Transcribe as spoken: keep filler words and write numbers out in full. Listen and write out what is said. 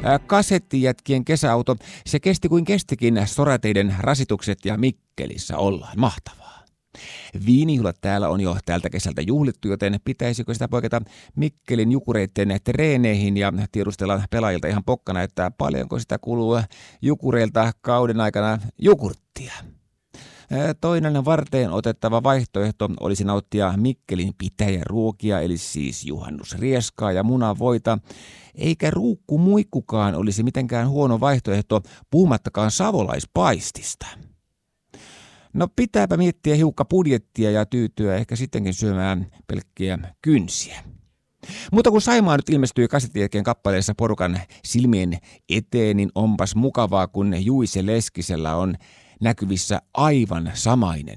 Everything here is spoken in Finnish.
Kasettijätkien kesäauto, se kesti kuin kestikin sorateiden rasitukset ja Mikkelissä ollaan. Mahtavaa. Viinijuhlat täällä on jo tältä kesältä juhlittu, joten pitäisikö sitä poiketa Mikkelin jukureiden treeneihin ja tiedustella pelaajilta ihan pokkana, että paljonko sitä kuluu jukureilta kauden aikana jogurttia. Toinen varteen otettava vaihtoehto olisi nauttia Mikkelin pitäjäruokia, eli siis juhannusrieskaa ja munavoita, eikä ruukkumuikkukaan olisi mitenkään huono vaihtoehto, puhumattakaan savolaispaistista. No pitääpä miettiä hiukka budjettia ja tyytyä ehkä sittenkin syömään pelkkiä kynsiä. Mutta kun Saimaa nyt ilmestyi kasettijätkien kappaleessa porukan silmien eteen, niin onpas mukavaa, kun Juise Leskisellä on näkyvissä aivan samainen